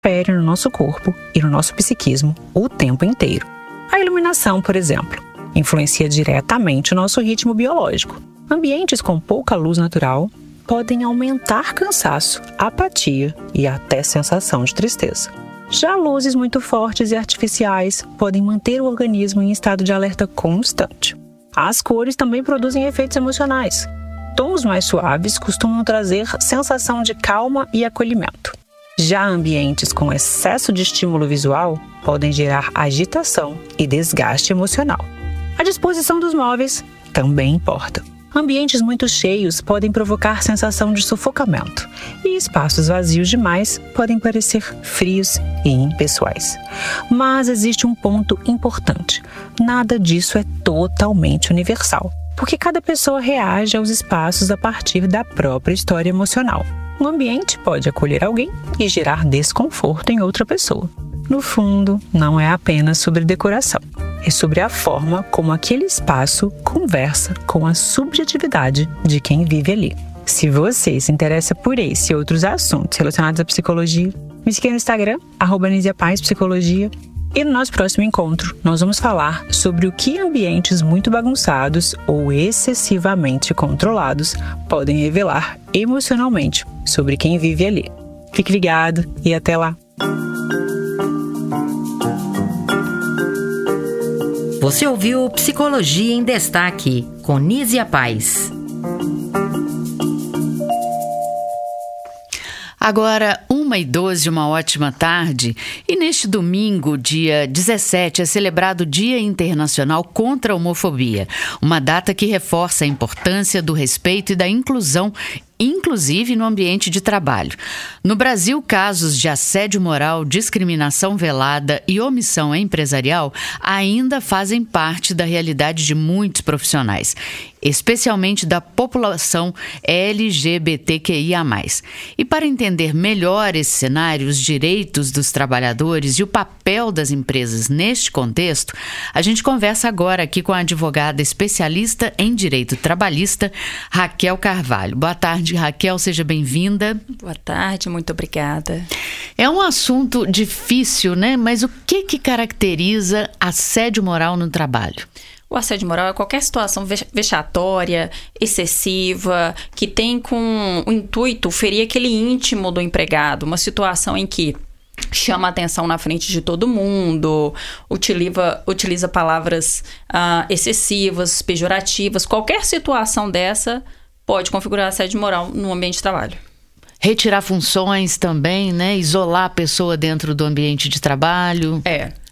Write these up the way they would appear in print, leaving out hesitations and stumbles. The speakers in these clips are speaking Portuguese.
interfere no nosso corpo e no nosso psiquismo o tempo inteiro. A iluminação, por exemplo, influencia diretamente o nosso ritmo biológico. Ambientes com pouca luz natural podem aumentar cansaço, apatia e até sensação de tristeza. Já luzes muito fortes e artificiais podem manter o organismo em estado de alerta constante. As cores também produzem efeitos emocionais. Tons mais suaves costumam trazer sensação de calma e acolhimento. Já ambientes com excesso de estímulo visual podem gerar agitação e desgaste emocional. A disposição dos móveis também importa. Ambientes muito cheios podem provocar sensação de sufocamento e espaços vazios demais podem parecer frios e impessoais. Mas existe um ponto importante: nada disso é totalmente universal, porque cada pessoa reage aos espaços a partir da própria história emocional. Um ambiente pode acolher alguém e gerar desconforto em outra pessoa. No fundo, não é apenas sobre decoração. É sobre a forma como aquele espaço conversa com a subjetividade de quem vive ali. Se você se interessa por esse e outros assuntos relacionados à psicologia, me siga no Instagram, @NisiaPazPsicologia. E no nosso próximo encontro, nós vamos falar sobre o que ambientes muito bagunçados ou excessivamente controlados podem revelar emocionalmente sobre quem vive ali. Fique ligado e até lá! Você ouviu Psicologia em Destaque, com Nízia Paz. Agora, 1h12, uma ótima tarde. E neste domingo, dia 17, é celebrado o Dia Internacional contra a Homofobia. Uma data que reforça a importância do respeito e da inclusão, inclusive no ambiente de trabalho. No Brasil, casos de assédio moral, discriminação velada e omissão empresarial ainda fazem parte da realidade de muitos profissionais, especialmente da população LGBTQIA+. E para entender melhor esse cenário, os direitos dos trabalhadores e o papel das empresas neste contexto, a gente conversa agora aqui com a advogada especialista em direito trabalhista, Raquel Carvalho. Boa tarde, Raquel, seja bem-vinda. Boa tarde, muito obrigada. É um assunto difícil, né? Mas o que caracteriza assédio moral no trabalho? O assédio moral é qualquer situação vexatória, excessiva, que tem com o intuito ferir aquele íntimo do empregado, uma situação em que chama a atenção na frente de todo mundo, utiliza palavras excessivas, pejorativas. Qualquer situação dessa pode configurar assédio moral no ambiente de trabalho. Retirar funções também, né? Isolar a pessoa dentro do ambiente de trabalho.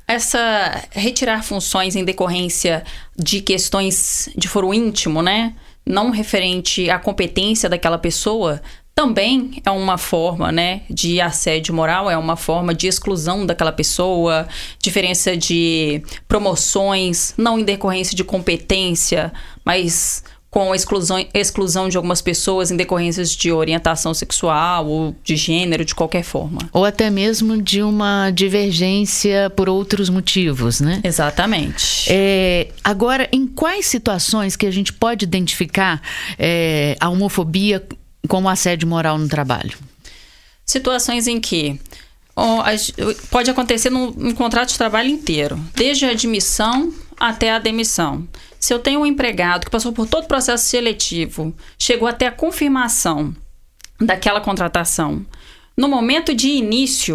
Retirar funções em decorrência de questões de foro íntimo, né? Não referente à competência daquela pessoa, também é uma forma, né, de assédio moral, é uma forma de exclusão daquela pessoa, diferença de promoções, não em decorrência de competência, mas com exclusão de algumas pessoas em decorrências de orientação sexual ou de gênero, de qualquer forma. Ou até mesmo de uma divergência por outros motivos, né? Exatamente. Agora, em quais situações que a gente pode identificar a homofobia como assédio moral no trabalho? Situações em que pode acontecer num contrato de trabalho inteiro, desde a admissão até a demissão. Se eu tenho um empregado que passou por todo o processo seletivo, chegou até a confirmação daquela contratação, no momento de início,